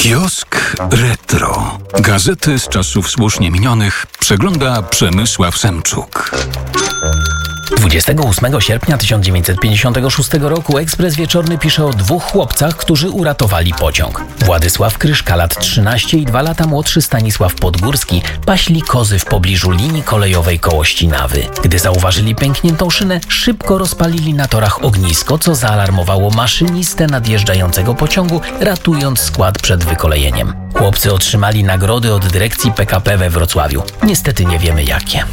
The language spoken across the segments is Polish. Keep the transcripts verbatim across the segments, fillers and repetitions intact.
Kiosk Retro. Gazety z czasów słusznie minionych przegląda Przemysław Semczuk. dwudziestego ósmego sierpnia tysiąc dziewięćset pięćdziesiątego szóstego roku Ekspres Wieczorny pisze o dwóch chłopcach, którzy uratowali pociąg. Władysław Kryszka, lat trzynaście, i dwa lata młodszy Stanisław Podgórski paśli kozy w pobliżu linii kolejowej koło Ścinawy. Gdy zauważyli pękniętą szynę, szybko rozpalili na torach ognisko, co zaalarmowało maszynistę nadjeżdżającego pociągu, ratując skład przed wykolejeniem. Chłopcy otrzymali nagrody od dyrekcji P K P we Wrocławiu. Niestety nie wiemy jakie.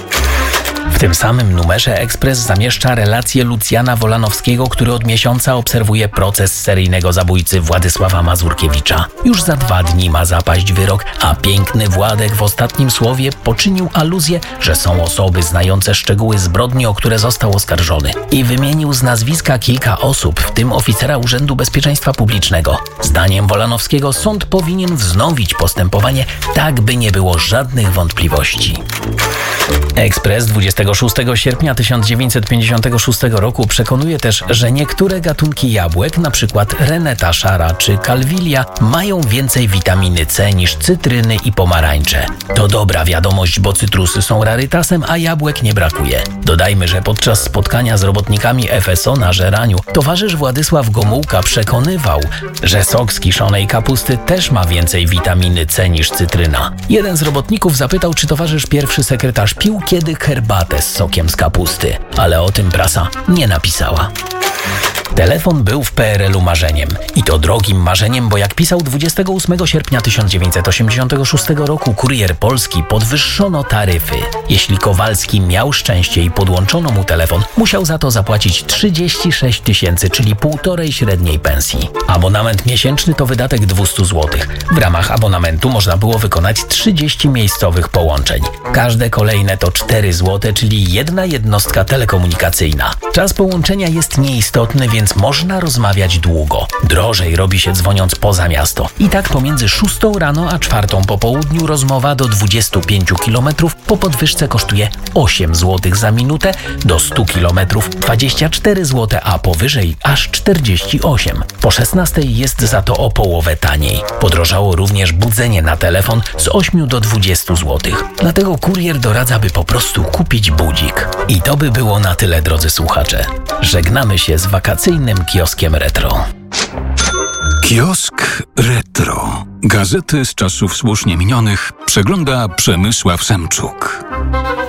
W tym samym numerze Ekspres zamieszcza relację Lucjana Wolanowskiego, który od miesiąca obserwuje proces seryjnego zabójcy Władysława Mazurkiewicza. Już za dwa dni ma zapaść wyrok, a piękny Władek w ostatnim słowie poczynił aluzję, że są osoby znające szczegóły zbrodni, o które został oskarżony. I wymienił z nazwiska kilka osób, w tym oficera Urzędu Bezpieczeństwa Publicznego. Zdaniem Wolanowskiego sąd powinien wznowić postępowanie, tak by nie było żadnych wątpliwości. Ekspres dwudziestego szóstego sierpnia tysiąc dziewięćset pięćdziesiątego szóstego roku przekonuje też, że niektóre gatunki jabłek, np. reneta szara czy kalwilia, mają więcej witaminy C niż cytryny i pomarańcze. To dobra wiadomość, bo cytrusy są rarytasem, a jabłek nie brakuje. Dodajmy, że podczas spotkania z robotnikami F S O na Żeraniu towarzysz Władysław Gomułka przekonywał, że sok z kiszonej kapusty też ma więcej witaminy C niż cytryna. Jeden z robotników zapytał, czy towarzysz pierwszy sekretarz pił kiedy herbatę z sokiem z kapusty, ale o tym prasa nie napisała. Telefon był w P R L u marzeniem. I to drogim marzeniem, bo jak pisał dwudziestego ósmego sierpnia tysiąc dziewięćset osiemdziesiątego szóstego roku Kurier Polski, podwyższono taryfy. Jeśli Kowalski miał szczęście i podłączono mu telefon, musiał za to zapłacić trzydzieści sześć tysięcy, czyli półtorej średniej pensji. Abonament miesięczny to wydatek dwieście złotych. W ramach abonamentu można było wykonać trzydzieści miejscowych połączeń. Każde kolejne to cztery złote, czyli jedna jednostka telekomunikacyjna. Czas połączenia jest nieistotny, więc można rozmawiać długo. Drożej robi się dzwoniąc poza miasto. I tak pomiędzy szóstą rano a czwartą po południu rozmowa do dwudziestu pięciu kilometrów po podwyżce kosztuje osiem złotych za minutę, do stu kilometrów dwadzieścia cztery złote, a powyżej aż czterdzieści osiem. Po szesnastej jest za to o połowę taniej. Podrożało również budzenie na telefon z ośmiu do dwudziestu złotych. Dlatego kurier doradza, by po prostu kupić budzik. I to by było na tyle, drodzy słuchacze. Żegnamy się z wakacyjnym kioskiem retro. Kiosk Retro. Gazety z czasów słusznie minionych przegląda Przemysław Semczuk.